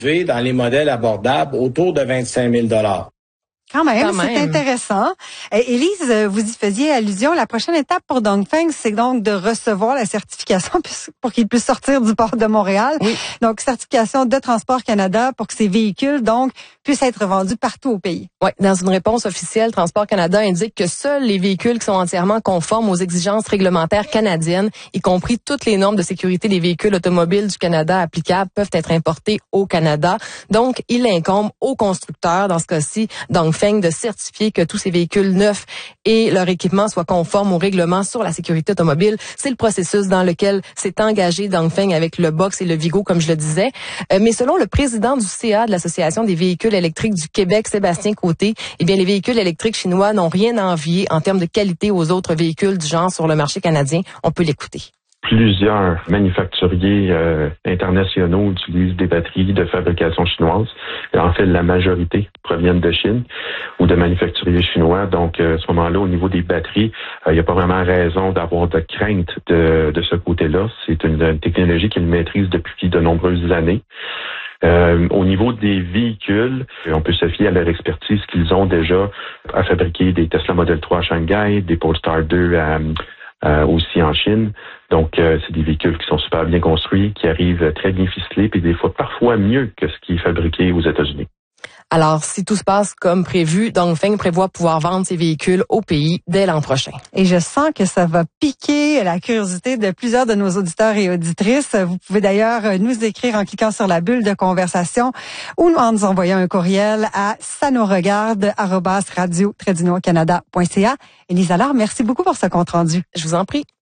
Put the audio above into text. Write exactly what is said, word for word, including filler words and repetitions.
dans les modèles abordables autour de vingt-cinq mille dollars. Quand même, Quand c'est même. intéressant. Et Élise, vous y faisiez allusion. La prochaine étape pour Dongfeng, c'est donc de recevoir la certification pour qu'il puisse sortir du port de Montréal. Oui. Donc, certification de Transport Canada pour que ces véhicules, donc, puissent être vendus partout au pays. Oui, dans une réponse officielle, Transport Canada indique que seuls les véhicules qui sont entièrement conformes aux exigences réglementaires canadiennes, y compris toutes les normes de sécurité des véhicules automobiles du Canada applicables, peuvent être importés au Canada. Donc, il incombe aux constructeurs, dans ce cas-ci, Dongfeng, de certifier que tous ces véhicules neufs et leur équipement soient conformes aux règlements sur la sécurité automobile. C'est le processus dans lequel s'est engagé Dongfeng avec le Box et le Vigo, comme je le disais. Euh, mais selon le président du C A de l'Association des véhicules électriques du Québec, Sébastien Côté, eh bien, les véhicules électriques chinois n'ont rien à envier en termes de qualité aux autres véhicules du genre sur le marché canadien. On peut l'écouter. Plusieurs manufacturiers euh, internationaux utilisent des batteries de fabrication chinoise. En fait, la majorité proviennent de Chine ou de manufacturiers chinois. Donc, euh, à ce moment-là, au niveau des batteries, il euh, n'y a pas vraiment raison d'avoir de crainte de, de ce côté-là. C'est une, une technologie qu'ils maîtrisent depuis de nombreuses années. Euh, au niveau des véhicules, on peut se fier à leur expertise qu'ils ont déjà à fabriquer des Tesla Model trois à Shanghai, des Polestar deux à Euh, aussi en Chine. Donc, euh, c'est des véhicules qui sont super bien construits, qui arrivent très bien ficelés, puis des fois parfois mieux que ce qui est fabriqué aux États-Unis. Alors, si tout se passe comme prévu, Dongfeng prévoit pouvoir vendre ses véhicules au pays dès l'an prochain. Et je sens que ça va piquer la curiosité de plusieurs de nos auditeurs et auditrices. Vous pouvez d'ailleurs nous écrire en cliquant sur la bulle de conversation ou en nous envoyant un courriel à ça nous regarde arobase radio tiret canada point c a. Élise Allard, merci beaucoup pour ce compte rendu. Je vous en prie.